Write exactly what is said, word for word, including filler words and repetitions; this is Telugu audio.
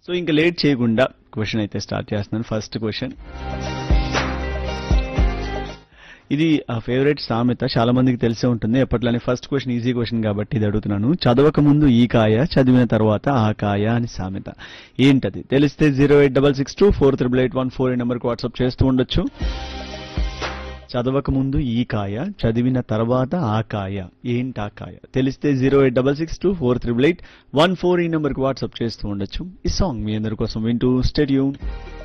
సో ఇంకా లేట్ చేయకుండా క్వశ్చన్ అయితే స్టార్ట్ చేస్తున్నాను. ఫస్ట్ క్వశ్చన్, ఇది ఆ ఫేవరెట్ సామెత, చాలా మందికి తెలిసే ఉంటుంది. ఎప్పట్లానే ఫస్ట్ క్వశ్చన్ ఈజీ క్వశ్చన్ కాబట్టి ఇది అడుగుతున్నాను. చదవక ముందు ఈ కాయ, చదివిన తర్వాత ఆ కాయ అని సామెత ఏంటది? తెలిస్తే zero eight double six two four triple eight one four ఈ నెంబర్కి వాట్సాప్ చేస్తూ ఉండొచ్చు. చదవక ముందు ఈ కాయ, చదివిన తర్వాత ఆ కాయ, ఏంటి ఆ కాయ? తెలిస్తే zero eight double six two four triple eight one four ఈ నెంబర్కి వాట్సాప్ చేస్తూ ఉండొచ్చు. ఈ సాంగ్ మీ అందరి కోసం వింటూ స్టేడియం.